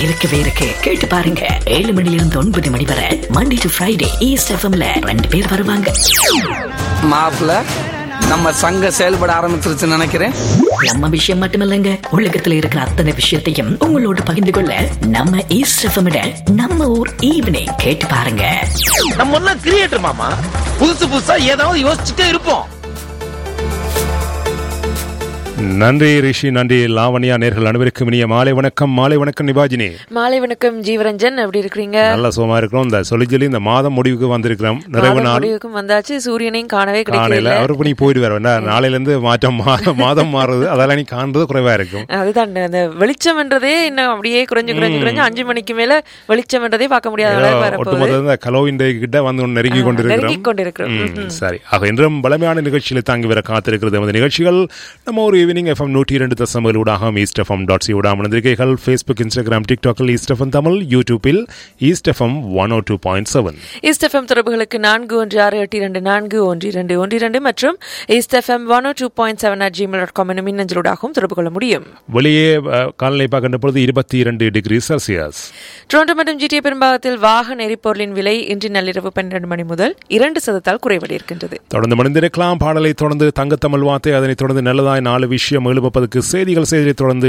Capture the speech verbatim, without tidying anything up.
இருக்கவே இருக்கு. கேட்டு பாருங்க. ஏழு மணில இருந்து ஒன்பது மணி வரை மண்டே டு ஃப்ரைடே ஈஸ்ட் எஃப்எம்ல ரெண்டு பேர் வருவாங்க. மாப்பிள்ள நம்ம சங்கம் செயல்பட ஆரம்பிச்சிருச்சுன்னு நினைக்கிறேன். நம்ம விஷயம் மட்டுமில்லைங்க, உலகத்துல இருக்கிற அத்தனை விஷயத்தையும் உங்களோட பகிர்ந்து கொள்ள நம்ம ஈஸ்ட் எஃப்எம் நம்ம ஊர் ஈவினிங் கேட்டு பாருங்க. நம்ம ஒன்னும் கிரியேட்டர் மாமா, புதுசு புதுசா ஏதாவது யோசிச்சுட்டே இருப்போம். நன்றி ரிஷி, நன்றி லாவண்யா. நேர்கள் அனைவருக்கும் இனிய மாலை வணக்கம். மாலை வணக்கம் நிபாஜினி. மாலை வணக்கம் ஜீவரஞ்சன், எப்படி இருக்கீங்க? நல்ல சுகமா இருக்கிறோம். இந்த சொல்லி சொல்லி இந்த மாதம் முடிவுக்கு வந்திருக்கிறோம். நிறைவு நாள் முடிவுக்கும் வந்தாச்சு. சூரியனையும் காணவே கிடைக்கல. அவரு பண்ணி போயிட்டு வர நாளையில இருந்து மாற்றம் மாதம் மாறுது, அதெல்லாம் நீ காண்றது குறைவா இருக்கும். அதுதான் அந்த வெளிச்சம் என்றதே இன்னும் அப்படியே குறைஞ்சு குறைஞ்சு குறைஞ்சு அஞ்சு மணிக்கு மேல வெளிச்சம் என்றதே பார்க்க முடியாத ஒட்டுமொத்த கலோவின் கிட்ட வந்து நெருங்கி கொண்டிருக்கிறோம். சரி, ஆக இன்றும் பலமையான நிகழ்ச்சியில தாங்கி வர காத்திருக்கிறது. அந்த நிகழ்ச்சிகள் நம்ம ஒரு ஈவினிங் எஃப்எம் நூற்றி இரண்டு தசமங்கள் ஊடாக ஈஸ்ட் எஃப்எம் டாட் சி ஊடாக அமர்ந்திருக்கீர்கள். Facebook, Instagram, டிக்டாக்கில் east FM Tamil, யூடியூபில் ஈஸ்ட் எஃப்எம் ஒன் ஓ two point seven. East FM தொடர்புகளுக்கு நான்கு ஒன்று ஆறு எட்டு இரண்டு நான்கு ஒன்று இரண்டு ஒன்று இரண்டு மற்றும் east FM one O two point seven at Gmail dot com எனும் மின்னஞ்சலூடாகவும் தொடர்பு கொள்ள முடியும். வெளியே காலநிலை பார்க்கின்ற பொழுது இருபத்தி இரண்டு டிகிரி செல்சியஸ். டொரண்டோ மற்றும் ஜிடிஏ பெரும்பாகத்தில் வாகன எரிபொருளின் விலை இன்று நள்ளிரவு பன்னிரண்டு மணி முதல் இரண்டு சதத்தால் குறைவடை இருக்கின்றது. தொடர்ந்து மணிந்திருக்கலாம். பாடலை தொடர்ந்து தங்கத்தமிழ் வார்த்தை, அதனைத் தொடர்ந்து நல்லதாய் நாலு விஷயம் எழுபப்பதற்கு செய்திகள் செய்தியை தொடர்ந்து